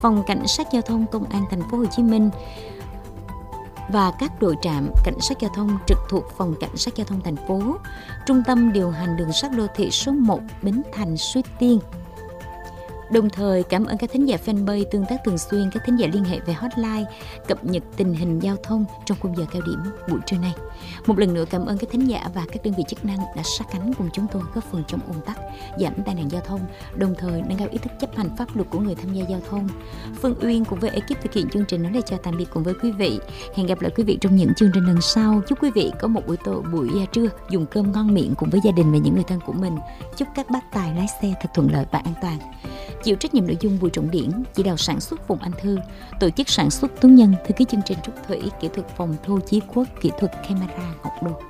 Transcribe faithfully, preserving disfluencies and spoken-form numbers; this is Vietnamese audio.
Phòng Cảnh sát Giao thông Công an Thành phố Hồ Chí Minh và các đội trạm cảnh sát giao thông trực thuộc Phòng Cảnh sát Giao thông thành phố, Trung tâm điều hành đường sắt đô thị số một Bến Thành Suối Tiên. Đồng thời cảm ơn các thính giả fanpage tương tác thường xuyên, các thính giả liên hệ về hotline cập nhật tình hình giao thông trong khung giờ cao điểm buổi trưa nay. Một lần nữa cảm ơn các thính giả và các đơn vị chức năng đã sát cánh cùng chúng tôi góp phần chống ùn tắc, giảm tai nạn giao thông, đồng thời nâng cao ý thức chấp hành pháp luật của người tham gia giao thông. Phương Uyên cùng với ekip thực hiện chương trình nói lời chào tạm biệt cùng với quý vị. Hẹn gặp lại quý vị trong những chương trình lần sau. Chúc quý vị có một buổi tối buổi trưa dùng cơm ngon miệng cùng với gia đình và những người thân của mình. Chúc các bác tài lái xe thật thuận lợi và an toàn. Chịu trách nhiệm nội dung Bùi Trọng Điển, chỉ đạo sản xuất Phùng Anh Thư, tổ chức sản xuất Tuấn Nhân, thư ký chương trình Trúc Thủy, kỹ thuật phòng thu Chí Quốc, kỹ thuật camera Ngọc Đô.